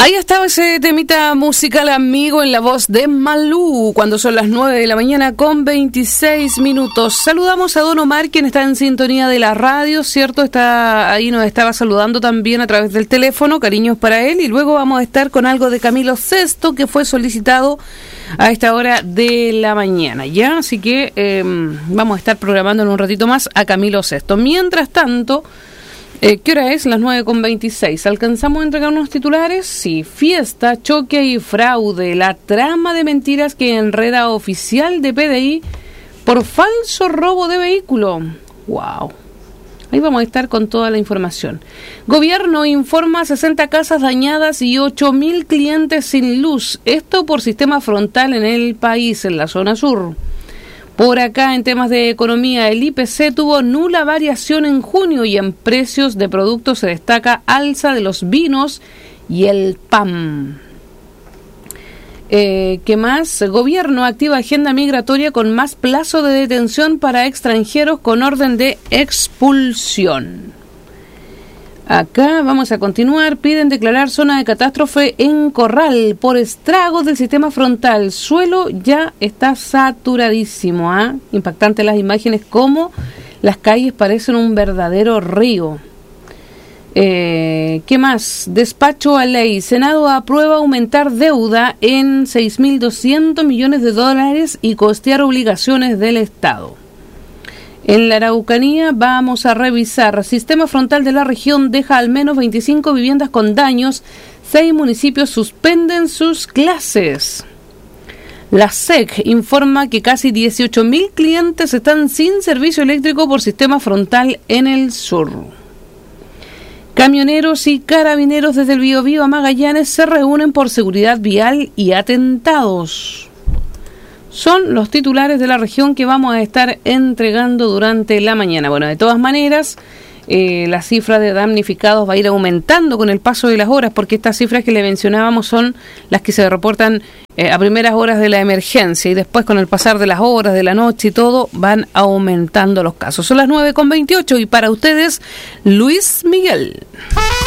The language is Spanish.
Ahí estaba ese temita musical, amigo, en la voz de Malú, cuando son las 9 de la mañana con 26 minutos. Saludamos a Don Omar, quien está en sintonía de la radio, ¿cierto? Está ahí, nos estaba saludando también a través del teléfono, cariños para él. Y luego vamos a estar con algo de Camilo Sesto, que fue solicitado a esta hora de la mañana, ¿ya? Así que vamos a estar programando en un ratito más a Camilo Sesto. Mientras tanto... ¿qué hora es? Las 9:26. ¿Alcanzamos a entregar unos titulares? Sí. Fiesta, choque y fraude. La trama de mentiras que enreda a oficial de PDI por falso robo de vehículo. ¡Wow! Ahí vamos a estar con toda la información. Gobierno informa 60 casas dañadas y 8.000 clientes sin luz. Esto por sistema frontal en el país, en la zona sur. Por acá, en temas de economía, el IPC tuvo nula variación en junio y en precios de productos se destaca alza de los vinos y el pan. ¿Qué más? Gobierno activa agenda migratoria con más plazo de detención para extranjeros con orden de expulsión. Acá vamos a continuar. Piden declarar zona de catástrofe en Corral por estragos del sistema frontal. Suelo ya está saturadísimo. Impactantes las imágenes, como las calles parecen un verdadero río. ¿Qué más? Despacho a ley. Senado aprueba aumentar deuda en 6.200 millones de dólares y costear obligaciones del Estado. En la Araucanía vamos a revisar. Sistema frontal de la región deja al menos 25 viviendas con daños. 6 municipios suspenden sus clases. La SEC informa que casi 18.000 clientes están sin servicio eléctrico por sistema frontal en el sur. Camioneros y carabineros desde el Biobío a Magallanes se reúnen por seguridad vial y atentados. Son los titulares de la región que vamos a estar entregando durante la mañana. Bueno, de todas maneras, la cifra de damnificados va a ir aumentando con el paso de las horas, porque estas cifras que le mencionábamos son las que se reportan a primeras horas de la emergencia, y después con el pasar de las horas, de la noche y todo, van aumentando los casos. Son las 9:28 y para ustedes, Luis Miguel.